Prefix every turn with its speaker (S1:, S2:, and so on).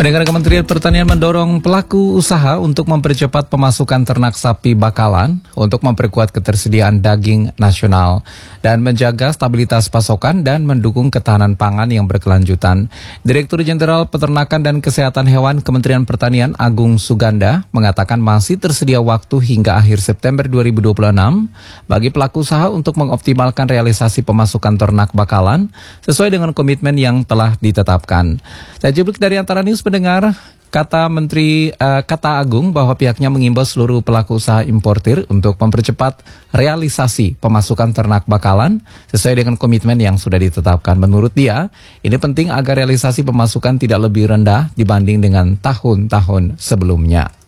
S1: Pendengar, Kementerian Pertanian mendorong pelaku usaha untuk mempercepat pemasukan ternak sapi bakalan untuk memperkuat ketersediaan daging nasional dan menjaga stabilitas pasokan dan mendukung ketahanan pangan yang berkelanjutan. Direktur Jenderal Peternakan dan Kesehatan Hewan Kementerian Pertanian Agung Suganda mengatakan masih tersedia waktu hingga akhir September 2026 bagi pelaku usaha untuk mengoptimalkan realisasi pemasukan ternak bakalan sesuai dengan komitmen yang telah ditetapkan. Saya juplik dari Antara News, pendengar, kata Agung bahwa pihaknya mengimbau seluruh pelaku usaha importir untuk mempercepat realisasi pemasukan ternak bakalan sesuai dengan komitmen yang sudah ditetapkan. Menurut dia, ini penting agar realisasi pemasukan tidak lebih rendah dibanding dengan tahun-tahun sebelumnya.